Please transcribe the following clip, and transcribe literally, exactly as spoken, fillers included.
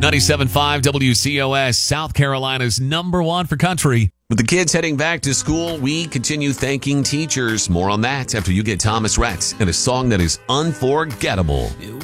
ninety-seven point five W C O S, South Carolina's number one for country. With the kids heading back to school, we continue thanking teachers. More on that after you get Thomas Rhett and a song that is unforgettable.